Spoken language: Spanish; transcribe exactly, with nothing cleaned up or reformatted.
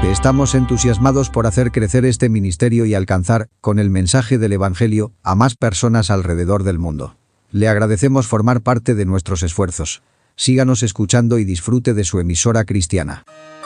que estamos entusiasmados por hacer crecer este ministerio y alcanzar, con el mensaje del Evangelio, a más personas alrededor del mundo. Le agradecemos formar parte de nuestros esfuerzos. Síganos escuchando y disfrute de su emisora cristiana.